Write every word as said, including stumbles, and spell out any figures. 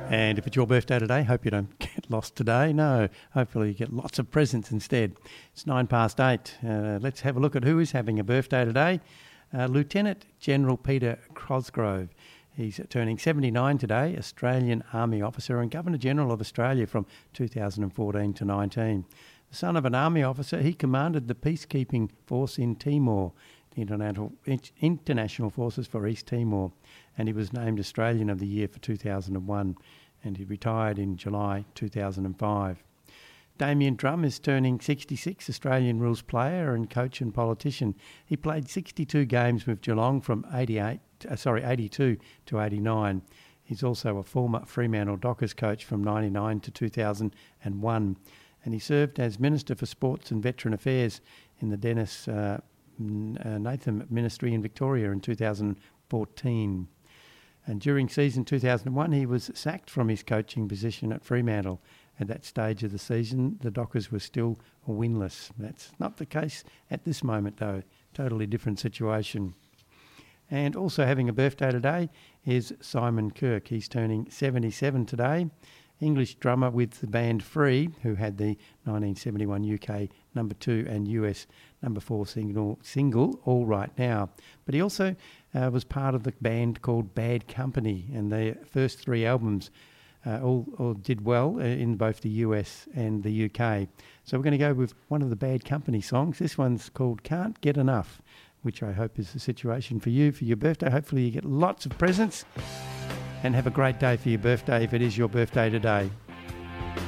And if it's your birthday today, hope you don't get lost today. No, hopefully you get lots of presents instead. It's nine past eight. Uh, let's have a look at who is having a birthday today. Uh, Lieutenant General Peter Cosgrove. He's turning seventy-nine today, Australian Army officer and Governor-General of Australia from two thousand fourteen to nineteen. The son of an Army officer, he commanded the peacekeeping force in Timor, the International, International Forces for East Timor, and he was named Australian of the Year for two thousand one, and he retired in July two thousand five. Damien Drum is turning sixty-six, Australian rules player and coach and politician. He played sixty-two games with Geelong from eighty-eight, uh, sorry, eighty-two to eighty-nine. He's also a former Fremantle Dockers coach from ninety-nine to two thousand one, and he served as Minister for Sports and Veteran Affairs in the Dennis uh, Nathan Ministry in Victoria in two thousand fourteen. And during season two thousand one, he was sacked from his coaching position at Fremantle. At that stage of the season, the Dockers were still winless. That's not the case at this moment, though. Totally different situation. And also having a birthday today is Simon Kirk. He's turning seventy-seven today. English drummer with the band Free, who had the nineteen seventy-one U K number two and U S number four single, single All Right Now. But he also uh, was part of the band called Bad Company, and their first three albums Uh, all, all did well uh, in both the U S and the U K. So we're going to go with one of the Bad Company songs. This one's called Can't Get Enough, which I hope is the situation for you for your birthday. Hopefully you get lots of presents and have a great day for your birthday if it is your birthday today.